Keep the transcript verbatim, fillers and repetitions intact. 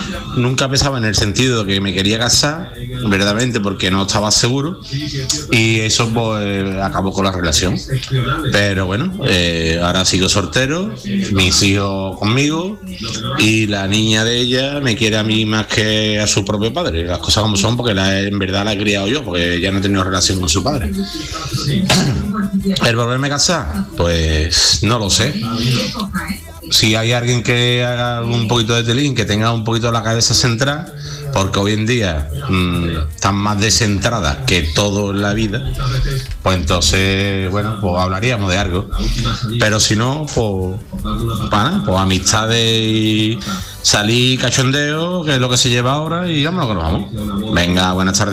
nunca pensaba en el sentido de que me quería casar, verdaderamente, porque no estaba seguro, y eso pues acabó con la relación. Pero bueno, eh, ahora sigo soltero, mis hijos conmigo, y la niña de ella me quiere a mí más que a su propio padre, las cosas como son, porque la, en verdad la he criado yo, porque ella no ha tenido relación con su padre. ¿El volverme a casar? Pues no lo sé. Si hay alguien que haga un poquito de telín, que tenga un poquito la cabeza centrada, porque hoy en día mmm, están más descentradas que todo en la vida, pues entonces, bueno, pues hablaríamos de algo. Pero si no, pues, bueno, pues amistades y salir cachondeo, que es lo que se lleva ahora, y vámonos que nos vamos. Venga, buenas tardes.